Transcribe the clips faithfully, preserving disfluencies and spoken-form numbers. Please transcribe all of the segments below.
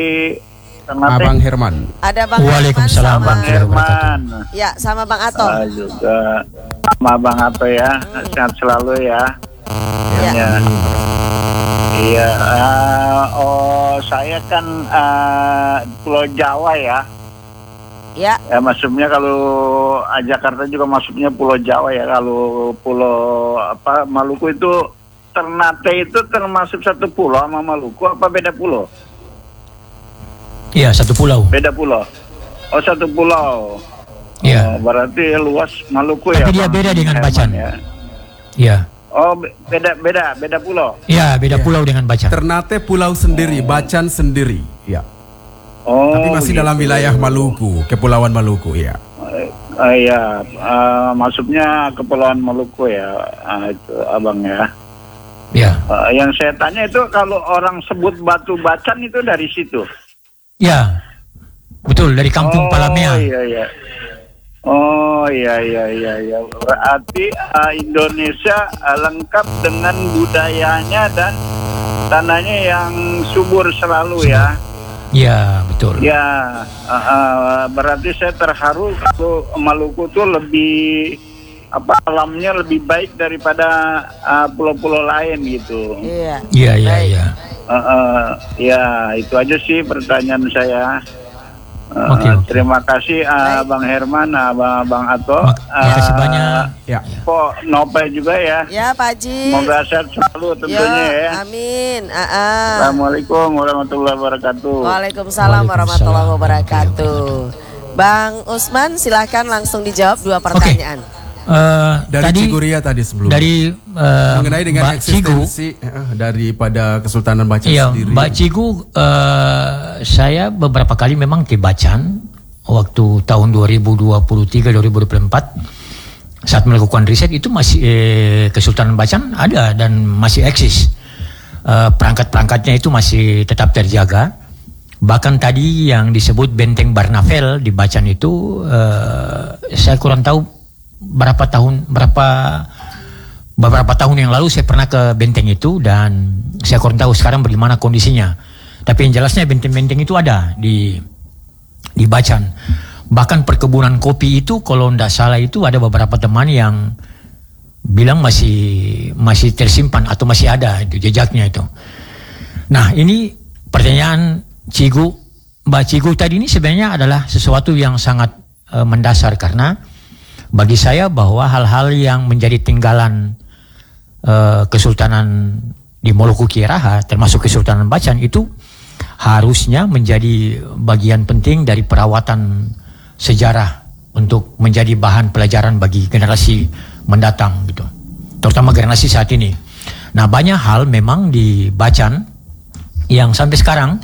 Ternate. Abang Herman. Ada Bang Waalaikumsalam, Herman Bang sama, Herman. ya sama Bang Ato. Ah, juga sama Bang Ato ya. Sehat selalu ya. Ya. Ya. Iya. ah, oh, saya kan ah, Pulau Jawa ya. Ya, Ya maksudnya kalau ah, Jakarta juga masuknya Pulau Jawa ya. Kalau Pulau apa Maluku itu Ternate itu termasuk satu pulau sama Maluku apa beda pulau? Iya, satu pulau. Beda pulau. Oh, satu pulau. Iya. Oh, berarti luas Maluku Tapi ya. dia Bang beda dengan Herman, Bacan. ya. Iya. Oh, be- beda beda beda pulau. Iya, beda Iya. pulau dengan Bacan. Ternate pulau sendiri, Bacan sendiri. Ya. Oh, Tapi masih dalam begitu. wilayah Maluku, Kepulauan Maluku ya. Uh, iya, uh, masuknya Kepulauan Maluku ya, uh, itu abang ya. Iya. Uh, yang saya tanya itu kalau orang sebut Batu Bacan itu dari situ. Iya. Betul, dari kampung oh, Palamea. iya iya. Oh iya iya iya iya. Berarti uh, Indonesia uh, lengkap dengan budayanya dan tanahnya yang subur selalu ya. Iya, betul. Ya, uh, uh, berarti saya terharu kalau Maluku tuh lebih apa alamnya lebih baik daripada uh, pulau-pulau lain gitu. iya. Iya, iya, Baik. iya. Uh, uh, ya itu aja sih pertanyaan saya. Uh, Oke, oke. Terima kasih uh, Baik. Bang Herman, uh, Bang, Bang Ato. Mak- makasih banyak. Ya. Kok Nopel juga ya. Ya, Pak Haji. Semoga sehat selalu tentunya Ya, ya. amin. Ah, ah. Assalamualaikum warahmatullahi wabarakatuh. Waalaikumsalam warahmatullahi wabarakatuh. Bang Usman, silahkan langsung dijawab dua pertanyaan. Eh, Dari tadi Ciguria tadi sebelumnya. dari eh, mengenai dengan Mbak Cigu. eksistensi eh, daripada Kesultanan Bacan Iya, sendiri. Mbak Cigu, eh, saya beberapa kali memang ke Bacan waktu tahun dua ribu dua puluh tiga dua ribu dua puluh empat saat melakukan riset itu masih eh, Kesultanan Bacan ada dan masih eksis. Eh, perangkat-perangkatnya itu masih tetap terjaga. Bahkan tadi yang disebut Benteng Barnavel di Bacan itu eh, saya kurang tahu berapa tahun berapa beberapa tahun yang lalu saya pernah ke benteng itu dan saya kurang tahu sekarang bagaimana kondisinya. Tapi yang jelasnya benteng-benteng itu ada di di Bacan. Bahkan perkebunan kopi itu kalau tidak salah itu ada beberapa teman yang bilang masih masih tersimpan atau masih ada itu jejaknya itu. Nah, ini pertanyaan Cigu, Mbak Cigu tadi ini sebenarnya adalah sesuatu yang sangat uh, mendasar karena bagi saya bahwa hal-hal yang menjadi tinggalan uh, Kesultanan di Moluku Kiaraha termasuk Kesultanan Bacan itu harusnya menjadi bagian penting dari perawatan sejarah untuk menjadi bahan pelajaran bagi generasi mendatang gitu, terutama generasi saat ini. Nah, banyak hal memang di Bacan yang sampai sekarang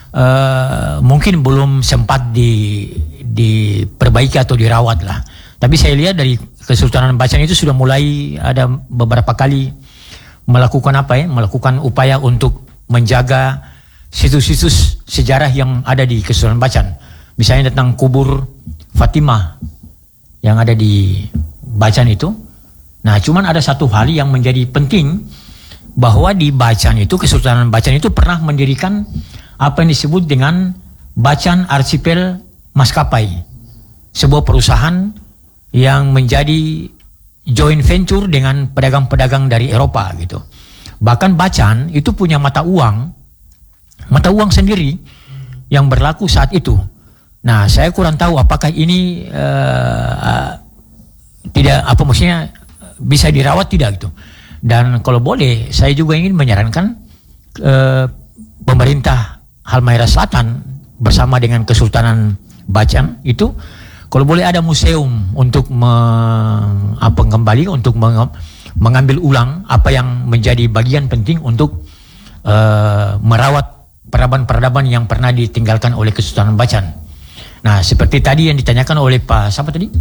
uh, mungkin belum sempat di diperbaiki atau dirawat lah. Tapi saya lihat dari Kesultanan Bacan itu sudah mulai ada beberapa kali melakukan apa ya, melakukan upaya untuk menjaga situs-situs sejarah yang ada di Kesultanan Bacan. Misalnya tentang kubur Fatimah yang ada di Bacan itu. Nah, cuman ada satu hal yang menjadi penting bahwa di Bacan itu, Kesultanan Bacan itu pernah mendirikan apa yang disebut dengan Bacan Archipel Maskapai, sebuah perusahaan yang menjadi joint venture dengan pedagang-pedagang dari Eropa gitu. Bahkan Bacan itu punya mata uang, mata uang sendiri yang berlaku saat itu. Nah, saya kurang tahu apakah ini uh, uh, tidak apa maksudnya bisa dirawat tidak gitu. Dan kalau boleh, saya juga ingin menyarankan uh, pemerintah Halmahera Selatan bersama dengan Kesultanan Bacan itu kalau boleh ada museum untuk meng, apa, kembali untuk meng, mengambil ulang apa yang menjadi bagian penting untuk uh, merawat peradaban-peradaban yang pernah ditinggalkan oleh Kesultanan Bacan. Nah, seperti tadi yang ditanyakan oleh Pak siapa tadi?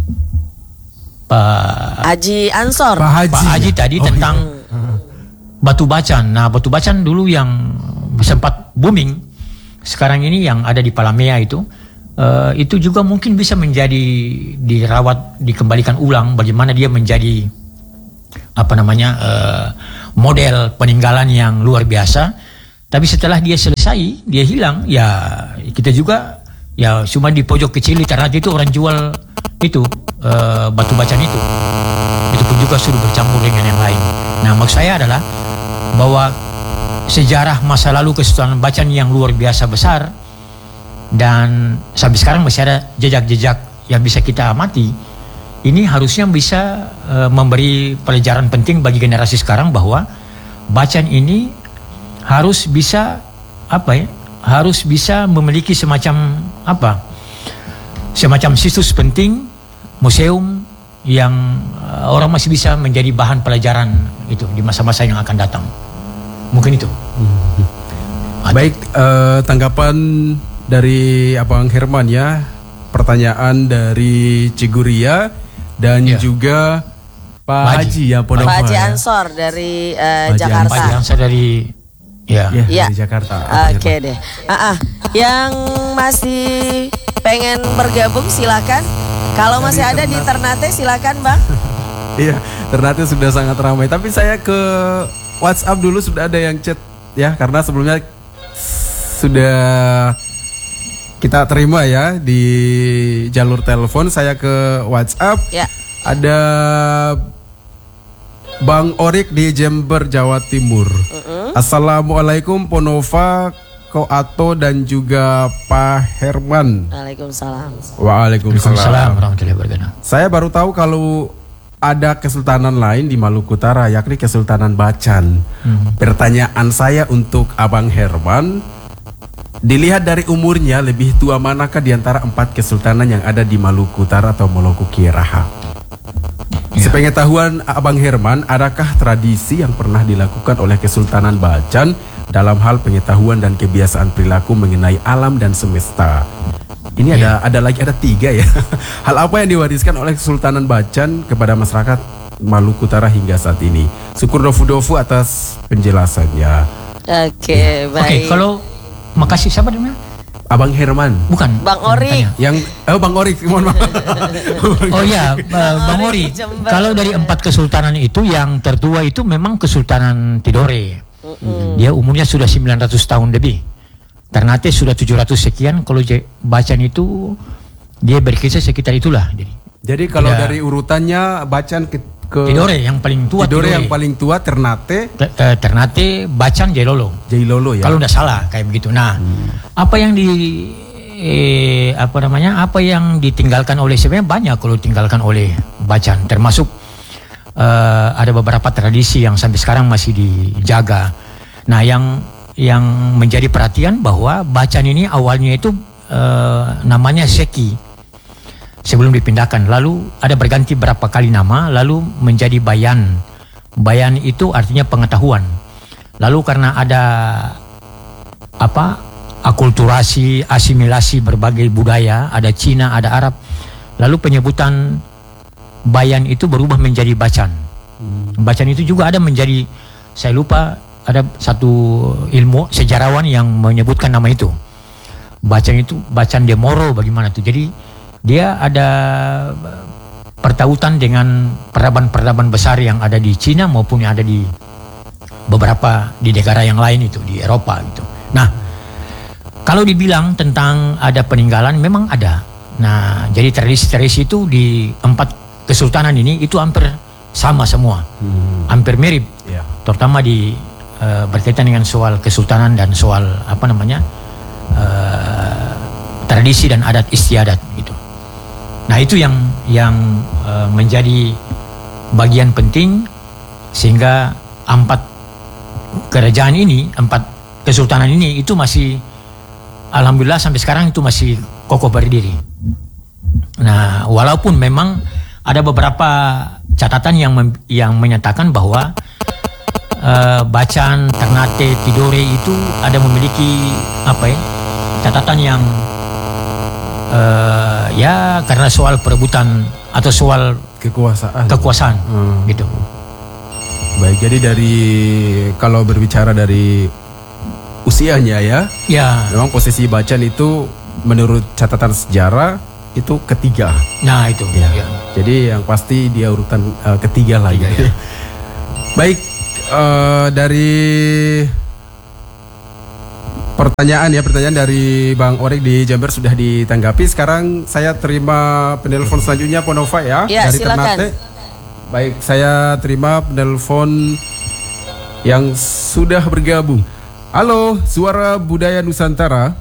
Pak Haji Ansor. Pak Haji, Pak Haji tadi Oh, tentang iya. Batu Bacan. Nah, Batu Bacan dulu yang sempat booming, sekarang ini yang ada di Palamea itu, uh, itu juga mungkin bisa menjadi dirawat, dikembalikan ulang. Bagaimana dia menjadi apa namanya uh, model peninggalan yang luar biasa Tapi setelah dia selesai, dia hilang, ya kita juga ya cuma di pojok kecil di Ternate itu orang jual itu uh, batu bacaan itu. Itu pun juga sudah bercampur dengan yang lain. Nah, maksud saya adalah bahwa sejarah masa lalu Kesultanan Bacan yang luar biasa besar dan sampai sekarang masih ada jejak-jejak yang bisa kita amati. Ini harusnya bisa uh, memberi pelajaran penting bagi generasi sekarang bahwa Bacan ini harus bisa apa ya? Harus bisa memiliki semacam apa? Semacam situs penting, museum yang uh, orang masih bisa menjadi bahan pelajaran itu di masa-masa yang akan datang. Mungkin itu. Hmm. Baik, uh, tanggapan dari Abang Herman ya, pertanyaan dari Ciguria dan ya. juga Pak Haji, Haji ya, Pak Haji Ansor dari uh, Haji Jakarta. Pak Haji Ansor dari ya, ya, ya. dari Jakarta. Oke okay deh. Uh-uh. Yang masih pengen bergabung silakan. Kalau masih ada di Ternate silakan Bang. Iya, Ternate sudah sangat ramai. Tapi saya ke WhatsApp dulu, sudah ada yang chat ya, karena sebelumnya sudah kita terima ya di jalur telepon. Saya ke WhatsApp. Ya. Ada Bang Orik di Jember, Jawa Timur. Uh-uh. Assalamualaikum Ponova, Ko Ato dan juga Pak Herman. Waalaikumsalam. Waalaikumsalam. Warahmatullahi wabarakatuh. Saya baru tahu kalau ada kesultanan lain di Maluku Utara, yakni Kesultanan Bacan. Hmm. Pertanyaan saya untuk Abang Herman, dilihat dari umurnya, lebih tua manakah di antara empat kesultanan yang ada di Maluku Utara atau Moluku Kieraha? Ya. Sepengetahuan Abang Herman, adakah tradisi yang pernah dilakukan oleh Kesultanan Bacan dalam hal pengetahuan dan kebiasaan perilaku mengenai alam dan semesta? Ini ya. ada ada lagi ada tiga ya. Hal apa yang diwariskan oleh Kesultanan Bacan kepada masyarakat Maluku Utara hingga saat ini? Syukur dofu-dofu atas penjelasannya. Oke, ya. baik. Oke, kalau makasih siapa namanya? Abang Herman. Bukan. Bang Ori. Yang oh Bang Ori, mohon maaf. Oh ya, Bang Ori. Kalau dari empat kesultanan itu yang tertua itu memang Kesultanan Tidore. Mm-hmm. Dia umurnya sudah sembilan ratus tahun lebih. Ternate sudah tujuh ratus sekian. Kalau Bacan itu dia berkisar sekitar itulah. Jadi, Jadi kalau ya, dari urutannya Bacan ke, ke Tidore yang paling tua. Tidore, Tidore yang paling tua, Ternate, T- uh, Ternate, Bacan, Jailolo. Jailolo ya. Kalau tidak salah kayak begitu. Nah, hmm. apa yang di eh, apa namanya? Apa yang ditinggalkan oleh sebenarnya banyak kalau ditinggalkan oleh Bacan, termasuk uh, ada beberapa tradisi yang sampai sekarang masih dijaga. Nah, yang yang menjadi perhatian bahwa Bacan ini awalnya itu uh, namanya Seki sebelum dipindahkan, lalu ada berganti berapa kali nama, lalu menjadi Bayan. Bayan itu artinya pengetahuan. Lalu karena ada apa akulturasi, asimilasi berbagai budaya, ada Cina, ada Arab, lalu penyebutan Bayan itu berubah menjadi Bacan. Bacan itu juga ada menjadi, saya lupa, ada satu ilmu sejarawan yang menyebutkan nama itu. Bacan itu Bacan de Moro bagaimana tuh. Jadi dia ada pertautan dengan peradaban-peradaban besar yang ada di Cina maupun yang ada di beberapa di negara yang lain itu, di Eropa gitu. Nah, kalau dibilang tentang ada peninggalan, memang ada. Nah, jadi tradisi-tradisi itu di empat kesultanan ini itu hampir sama semua, hmm. hampir mirip, yeah. terutama di uh, berkaitan dengan soal kesultanan dan soal apa namanya uh, tradisi dan adat istiadat gitu. Nah, itu yang yang uh, menjadi bagian penting sehingga empat kerajaan ini, empat kesultanan ini itu masih alhamdulillah sampai sekarang itu masih kokoh berdiri. Nah, walaupun memang ada beberapa catatan yang mem, yang menyatakan bahwa uh, Bacan, Ternate, Tidore itu ada memiliki apa ya catatan yang uh, ya karena soal perebutan atau soal kekuasaan, kekuasaan hmm. gitu. Baik, jadi dari kalau berbicara dari usianya ya, ya, memang posisi Bacan itu menurut catatan sejarah itu ketiga. Nah itu. Ya. Ya. Jadi yang pasti dia urutan uh, ketiga lah ya. Baik, uh, dari pertanyaan ya, pertanyaan dari Bang Orik di Jember sudah ditanggapi. Sekarang saya terima penelpon selanjutnya Ponova ya, Ya, dari silakan. Ternate. Baik, saya terima penelpon yang sudah bergabung. Halo, Suara Budaya Nusantara.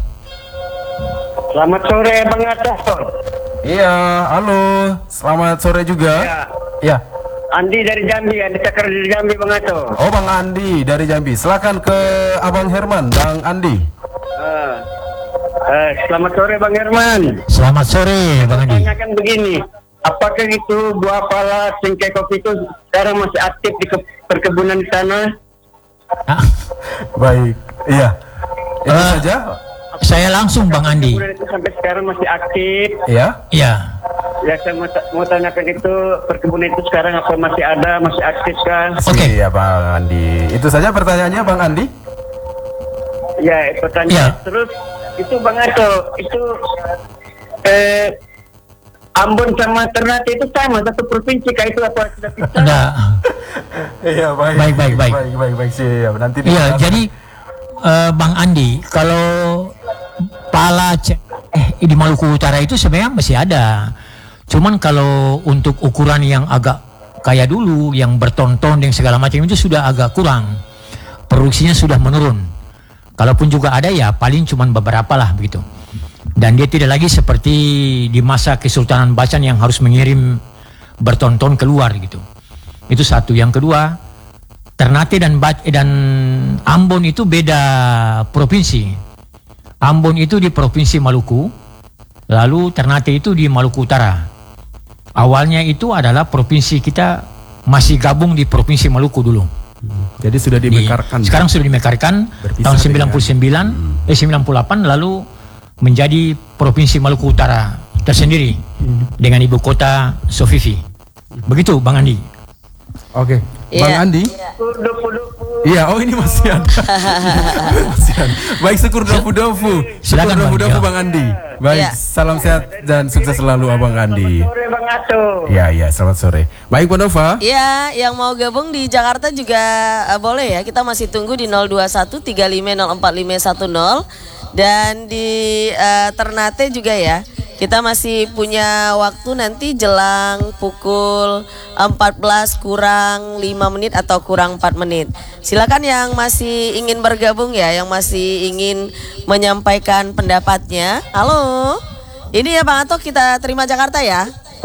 Selamat sore Bang Ato. Iya, halo. Selamat sore juga. Ya, Ya. Andi dari Jambi, Andi Cakar dari Jambi Bang Ato. Oh, Bang Andi dari Jambi. Silakan ke Abang Herman, Bang Andi. Uh, uh, selamat sore Bang Herman. Selamat sore Bang Andi. Tanyakan begini, apakah itu buah pala singkai kopi itu sekarang masih aktif di ke- perkebunan di sana? Ah, Baik. Iya. Itu Eh, saja. saya langsung Bang Andi. Perkebunan itu sampai sekarang masih aktif. Ya. Ya. Ya saya mau, ta- mau tanyakan itu perkebunan itu sekarang apa masih ada, masih aktif kah? Oke. Iya, Bang Andi. Itu saja pertanyaannya, Bang Andi. Ya, pertanyaan Ya. terus itu Bang Ato, itu eh Ambon sama Ternate itu sama satu provinsi kah itu apa sudah pisah? Enggak. Iya, baik. Baik, baik, baik. Baik, baik, baik. Siap. Nanti Iya, di- jadi eh, Bang Andi, kalau pala ce- eh, di Maluku Utara itu sebenarnya masih ada. Cuman kalau untuk ukuran yang agak kayak dulu, yang berton-ton dan segala macam itu sudah agak kurang. Produksinya sudah menurun. Kalaupun juga ada ya paling cuman beberapa lah begitu. Dan dia tidak lagi seperti di masa Kesultanan Bacan yang harus mengirim berton-ton keluar gitu. Itu satu. Yang kedua, Ternate dan Bac dan Ambon itu beda provinsi. Ambon itu di provinsi Maluku, lalu Ternate itu di Maluku Utara. Awalnya itu adalah provinsi kita masih gabung di provinsi Maluku dulu. Jadi sudah Di- dimekarkan. sekarang sudah dimekarkan Berpisah tahun sembilan puluh sembilan dengan- eh sembilan puluh delapan, lalu menjadi provinsi Maluku Utara tersendiri dengan ibu kota Sofifi. Begitu Bang Andi. Oke. Iya. Bang Andi. Dupu-dupu. Iya, oh ini masih ada. Masih ada. Baik, syukur dofu-dofu. Silakan, Syukur Bang. dofu-dofu Ya. Bang Andi. Baik, Iya. salam sehat dan sukses selalu Abang Andi. Sore Bang Ato. Iya, iya, selamat sore. Baik, Pak Nova. Iya, yang mau gabung di Jakarta juga eh, boleh ya. Kita masih tunggu di nol dua satu tiga lima nol empat lima satu nol. Dan di eh, Ternate juga ya. Kita masih punya waktu nanti jelang pukul empat belas kurang lima menit atau kurang empat menit. Silakan yang masih ingin bergabung ya, yang masih ingin menyampaikan pendapatnya. Halo. Ini ya Bang Ato, kita terima Jakarta ya.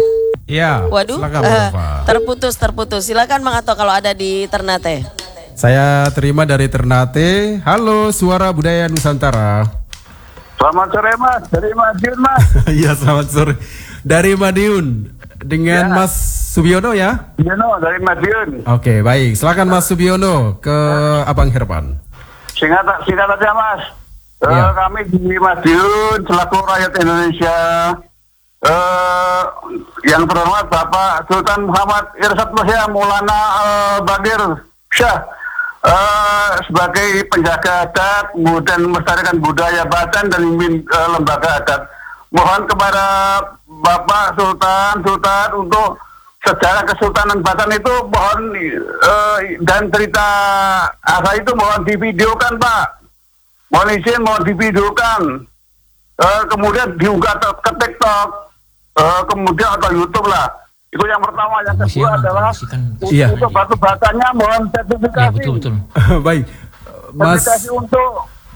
Iya. Waduh, Silakan, Pak eh, Nova. terputus terputus. Silakan Bang Ato kalau ada di Ternate. Saya terima dari Ternate. Halo, Suara Budaya Nusantara. Selamat sore Mas, dari Madiun Mas. Iya, selamat sore. Dari Madiun dengan Ya. Mas Subiono ya. Yono dari Madiun. Oke, baik. Silakan Mas Subiono ke Abang Herman. Singkat singkat aja Mas. Eh, Iya. kami di Madiun selaku rakyat Indonesia, eh, yang terhormat Bapak Sultan Muhammad Irsyad Muhya Maulana Al-Bagir Syah, eh, sebagai penjaga adat, kemudian melestarikan budaya Bacan dan mimpin eh, lembaga adat. Mohon kepada Bapak Sultan Sultan untuk sejarah Kesultanan Bacan itu mohon eh, dan cerita asal itu mohon divideokan Pak. Mohon izin mohon divideokan. Eh, kemudian diunggah ke, ke TikTok, eh, kemudian atau YouTube lah. Itu yang pertama. Yang Masih kedua aman, adalah masih kan- Iya. untuk batu batanya mohon sertifikasi. Ya betul betul. Baik. Mas Sertifikasi untuk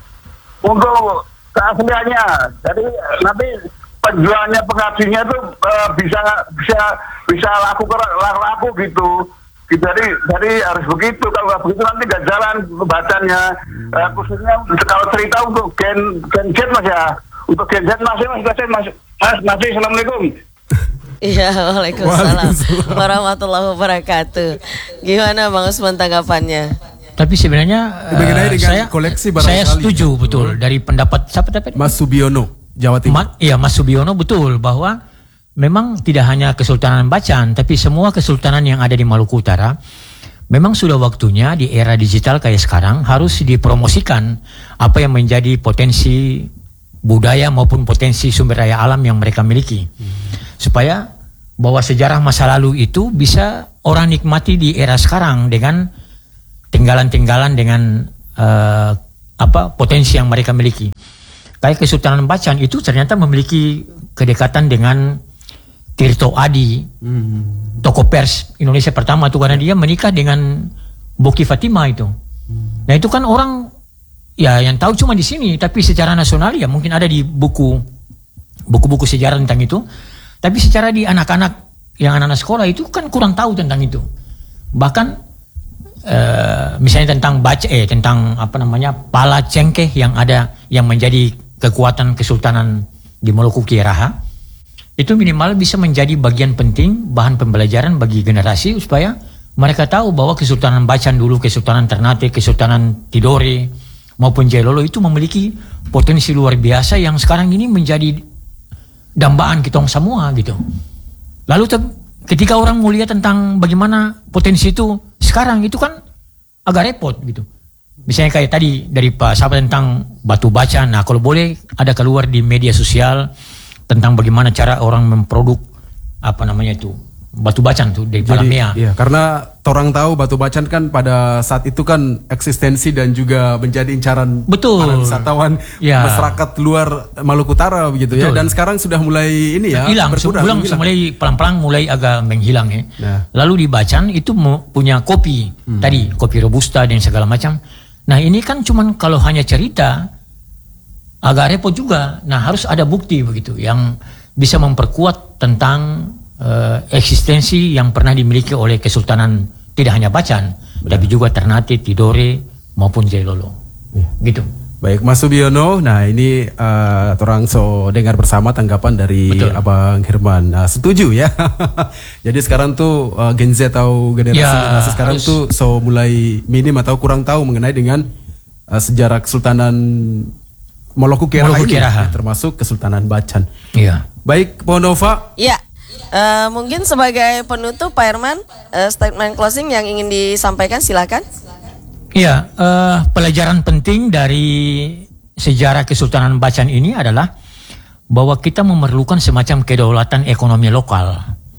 untuk keasliannya. Jadi nanti penjualnya pengajinya itu eh, bisa bisa bisa laku laku, laku gitu. Gitu, Jadi jadi harus begitu. Kalau nggak begitu nanti nggak jalan pembacaannya. Eh, khususnya kalau cerita untuk gen gen Z Mas ya. Untuk gen Z masih Mas masih Mas Mas masih Assalamualaikum. Iya, waalaikumsalam Waalaikumsalam. warahmatullahi wabarakatuh. Gimana Bang Usman tanggapannya? Tapi sebenarnya Mengenai eh, dengan saya koleksi saya barangkali. setuju betul dari pendapat siapa tadi? Mas Subiono, Jawa Timur. Ma, iya Mas Subiono betul bahwa memang tidak hanya Kesultanan Bacan tapi semua kesultanan yang ada di Maluku Utara memang sudah waktunya di era digital kayak sekarang harus dipromosikan apa yang menjadi potensi budaya maupun potensi sumber daya alam yang mereka miliki. Supaya bahwa sejarah masa lalu itu bisa orang nikmati di era sekarang dengan tinggalan-tinggalan dengan uh, apa potensi yang mereka miliki. Kayak Kesultanan Bacan itu ternyata memiliki kedekatan dengan Tirto Adi, hmm. tokoh pers Indonesia pertama tuh, karena dia menikah dengan Boki Fatima itu. Hmm. Nah itu kan orang ya yang tahu cuma di sini, tapi secara nasional ya mungkin ada di buku buku-buku sejarah tentang itu. Tapi secara di anak-anak yang anak-anak sekolah itu kan kurang tahu tentang itu. Bahkan Uh, misalnya tentang baca eh tentang apa namanya pala cengkeh yang ada yang menjadi kekuatan Kesultanan di Maluku Kiaraha, itu minimal bisa menjadi bagian penting bahan pembelajaran bagi generasi supaya mereka tahu bahwa Kesultanan Bacan dulu, Kesultanan Ternate, Kesultanan Tidore maupun Jailolo itu memiliki potensi luar biasa yang sekarang ini menjadi dambaan kita semua gitu. Lalu te- ketika orang mau lihat tentang bagaimana potensi itu sekarang, itu kan agak repot gitu. Misalnya kayak tadi dari Pak Sahabat tentang Batu Bacan. Nah kalau boleh ada keluar di media sosial tentang bagaimana cara orang memproduk apa namanya itu Batu Bacan tuh dari Palamea. Iya, karena orang tahu Batu Bacan kan pada saat itu kan eksistensi dan juga menjadi incaran Betul. para wisatawan ya. Masyarakat luar Maluku Utara begitu. Betul. Ya. Dan sekarang sudah mulai ini ya hilang, berkurang, hilang. mulai pelan-pelan mulai agak menghilang ya. Nah. Lalu di Bacan itu punya kopi hmm. tadi, kopi robusta dan segala macam. Nah ini kan cuman kalau hanya cerita agak repot juga. Nah harus ada bukti begitu yang bisa memperkuat tentang uh, eksistensi yang pernah dimiliki oleh Kesultanan tidak hanya Bacan, benar, tapi juga Ternate, Tidore maupun Jailolo. Ya. Gitu. Baik, Mas Subiono. Nah ini uh, orang so dengar bersama tanggapan dari Betul. Abang Herman. Nah, setuju ya. Jadi sekarang tuh uh, Gen Z atau generasi, ya, generasi sekarang harus. tuh so mulai minim atau kurang tahu mengenai dengan uh, sejarah Kesultanan Maluku Kiaraha ini, ya, termasuk Kesultanan Bacan. Iya. Baik, Ponova. Iya. Uh, mungkin sebagai penutup Pak Herman, uh, statement closing yang ingin disampaikan silakan. Iya, uh, pelajaran penting dari sejarah Kesultanan Bacan ini adalah bahwa kita memerlukan semacam kedaulatan ekonomi lokal,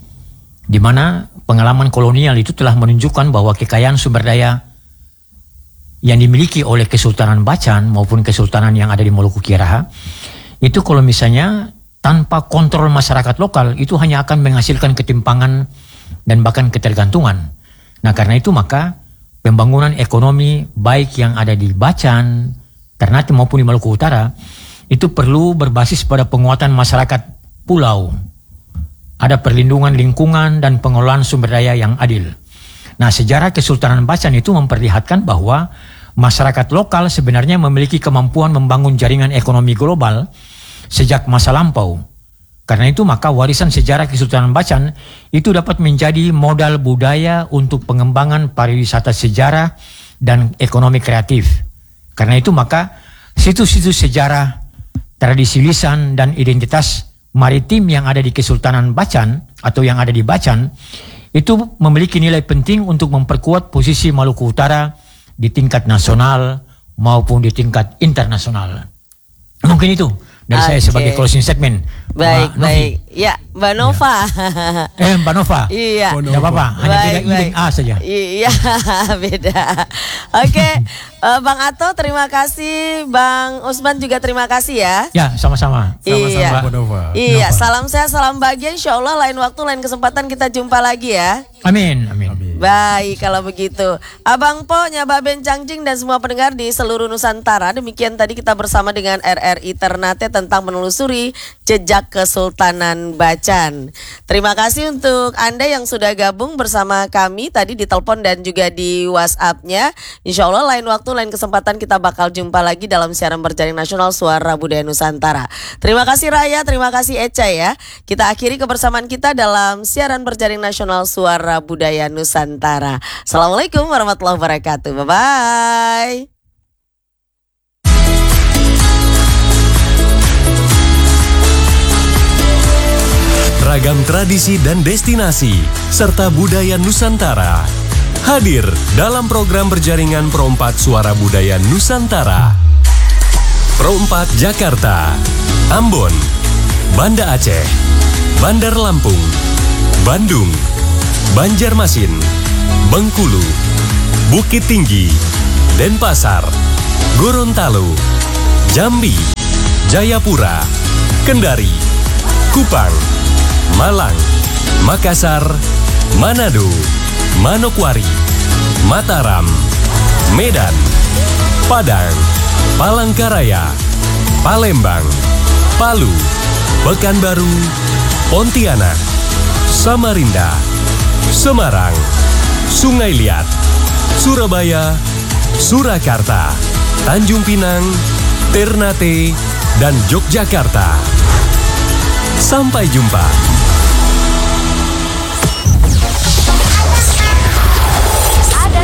di mana pengalaman kolonial itu telah menunjukkan bahwa kekayaan sumber daya yang dimiliki oleh Kesultanan Bacan maupun Kesultanan yang ada di Maluku Kiaraha itu kalau misalnya tanpa kontrol masyarakat lokal itu hanya akan menghasilkan ketimpangan dan bahkan ketergantungan. Nah karena itu maka pembangunan ekonomi baik yang ada di Bacan, Ternate maupun di Maluku Utara itu perlu berbasis pada penguatan masyarakat pulau. Ada perlindungan lingkungan dan pengelolaan sumber daya yang adil. Nah sejarah Kesultanan Bacan itu memperlihatkan bahwa masyarakat lokal sebenarnya memiliki kemampuan membangun jaringan ekonomi global sejak masa lampau. Karena itu maka warisan sejarah Kesultanan Bacan itu dapat menjadi modal budaya untuk pengembangan pariwisata sejarah dan ekonomi kreatif. Karena itu maka situs-situs sejarah, tradisi lisan dan identitas maritim yang ada di Kesultanan Bacan atau yang ada di Bacan itu memiliki nilai penting untuk memperkuat posisi Maluku Utara di tingkat nasional maupun di tingkat internasional. Mungkin itu dari okay. saya sebagai closing segment. Baik, Mbak baik. Novi. Ya, Mbak Nova. Ya. Eh, Mbak Nova. Iya. Tidak apa-apa, hanya baik, beda I dan A saja. Iya, beda. Oke, okay. uh, Bang Ato terima kasih, Bang Usman juga terima kasih ya. Ya, sama-sama. Sama-sama, iya. Mbak Nova. Iya, Nova. Salam sehat, salam bahagia. Insya Allah lain waktu, lain kesempatan kita jumpa lagi ya. Amin, amin. amin. Baik, kalau begitu. Abang Po, Nyaba Ben Cangjing dan semua pendengar di seluruh Nusantara. Demikian tadi kita bersama dengan R R I Ternate tentang menelusuri jejak Kesultanan Bacan. Terima kasih untuk Anda yang sudah gabung bersama kami tadi di telepon dan juga di WhatsApp-nya. Insya Allah lain waktu, lain kesempatan kita bakal jumpa lagi dalam siaran berjaring nasional Suara Budaya Nusantara. Terima kasih Raya, terima kasih Eca ya. Kita akhiri kebersamaan kita dalam siaran berjaring nasional Suara Budaya Nusantara. Assalamualaikum warahmatullahi wabarakatuh. Bye-bye. Ragam tradisi dan destinasi serta budaya Nusantara hadir dalam program berjaringan Pro empat Suara Budaya Nusantara. Pro empat Jakarta, Ambon, Banda Aceh, Bandar Lampung, Bandung, Banjarmasin, Bengkulu, Bukit Tinggi, Denpasar, Gorontalo, Jambi, Jayapura, Kendari, Kupang, Malang, Makassar, Manado, Manokwari, Mataram, Medan, Padang, Palangkaraya, Palembang, Palu, Pekanbaru, Pontianak, Samarinda, Semarang, Sungai Liat, Surabaya, Surakarta, Tanjung Pinang, Ternate, dan Yogyakarta. Sampai jumpa.